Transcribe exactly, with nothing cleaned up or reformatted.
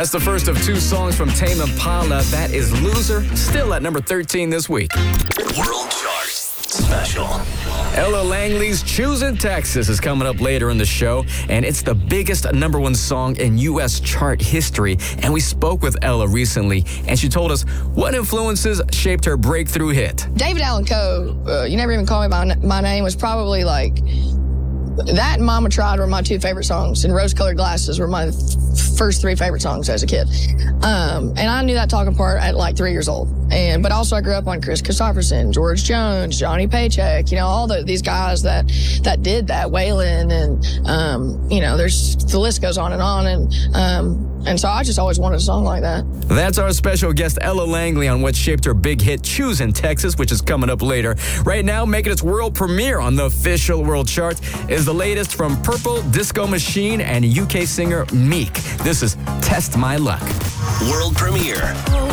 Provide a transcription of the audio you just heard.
That's the first of two songs from Tame Impala. That is Loser, still at number thirteen this week. World Chart Special. Ella Langley's Choosing Texas is coming up later in the show, and it's the biggest number one song in U S chart history. And we spoke with Ella recently, and she told us what influences shaped her breakthrough hit. David Allan Coe, uh, You Never Even Call Me by My Name, was probably like, that and Mama Tried were my two favorite songs, and Rose Colored Glasses were my first three favorite songs as a kid. Um, and I knew that talking part at like three years old. And but also I grew up on Chris Christopherson, George Jones, Johnny Paycheck, you know, all the, these guys that that did that, Waylon, and um, you know, there's the list goes on and on. And um, and so I just always wanted a song like that. That's our special guest Ella Langley on what shaped her big hit Choosing Texas, which is coming up later. Right now, making its world premiere on the official world chart is the latest from Purple Disco Machine and U K singer Meek. This is Test My Luck. World premiere.